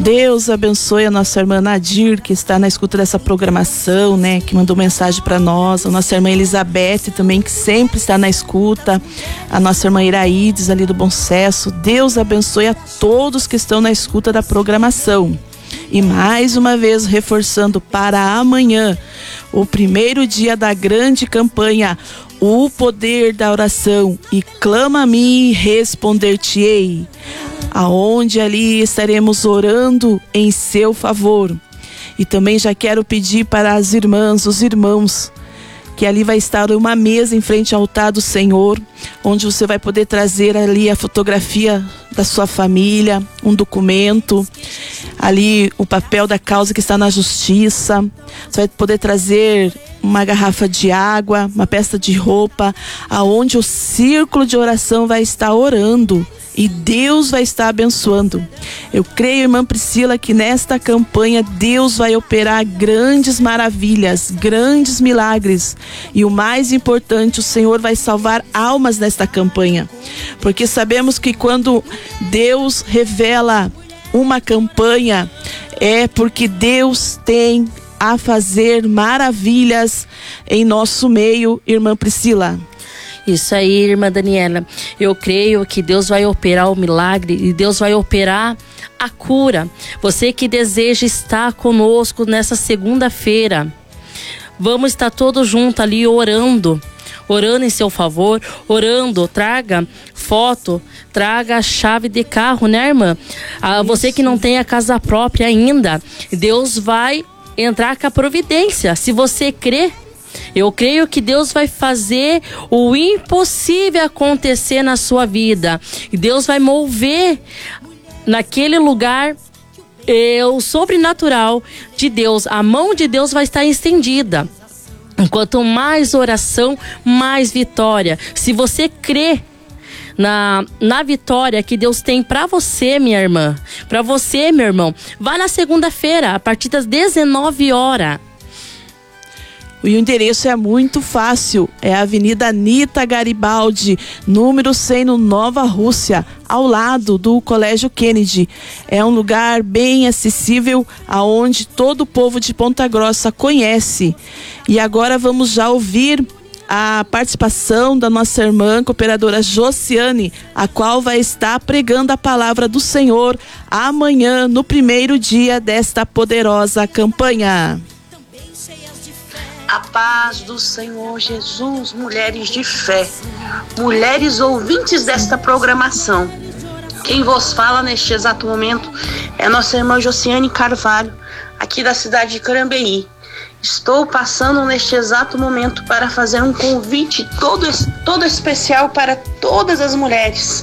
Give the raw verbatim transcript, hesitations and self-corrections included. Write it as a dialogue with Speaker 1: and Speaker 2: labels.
Speaker 1: Deus abençoe a nossa irmã Nadir, que está na escuta dessa programação, né? Que mandou mensagem para nós. A nossa irmã Elizabeth também, que sempre está na escuta. A nossa irmã Iraides, ali do Bom Sucesso. Deus abençoe a todos que estão na escuta da programação. E mais uma vez reforçando para amanhã, o primeiro dia da grande campanha, o poder da oração, e clama a mim e responder-te-ei, aonde ali estaremos orando em seu favor. E também já quero pedir para as irmãs, os irmãos, que ali vai estar uma mesa em frente ao altar do Senhor, onde você vai poder trazer ali a fotografia da sua família, um documento, ali o papel da causa que está na justiça. Você vai poder trazer uma garrafa de água, uma peça de roupa, aonde o círculo de oração vai estar orando e Deus vai estar abençoando. Eu creio, irmã Priscila, que nesta campanha Deus vai operar grandes maravilhas, grandes milagres. E o mais importante, o Senhor vai salvar almas nesta campanha. Porque sabemos que quando Deus revela uma campanha, é porque Deus tem a fazer maravilhas em nosso meio, irmã Priscila.
Speaker 2: Isso aí, irmã Daniela. Eu creio que Deus vai operar o milagre e Deus vai operar a cura. Você que deseja estar conosco nessa segunda-feira, vamos estar todos juntos ali orando. Orando em seu favor, orando, traga foto, traga a chave de carro, né, irmã? Ah, você que não tem a casa própria ainda, Deus vai entrar com a providência. Se você crê, eu creio que Deus vai fazer o impossível acontecer na sua vida. E Deus vai mover naquele lugar é, o sobrenatural de Deus. A mão de Deus vai estar estendida. Quanto mais oração, mais vitória. Se você crê na, na vitória que Deus tem para você, minha irmã, para você, meu irmão, vá na segunda-feira, a partir das dezenove horas.
Speaker 1: O endereço é muito fácil, é a Avenida Anita Garibaldi, número cem, no Nova Rússia, ao lado do Colégio Kennedy. É um lugar bem acessível, aonde todo o povo de Ponta Grossa conhece. E agora vamos já ouvir a participação da nossa irmã cooperadora Josiane, a qual vai estar pregando a palavra do Senhor amanhã, no primeiro dia desta poderosa campanha.
Speaker 3: A paz do Senhor Jesus, mulheres de fé, mulheres ouvintes desta programação. Quem vos fala neste exato momento é nossa irmã Josiane Carvalho, aqui da cidade de Carambeí. Estou passando neste exato momento para fazer um convite todo, todo especial para todas as mulheres.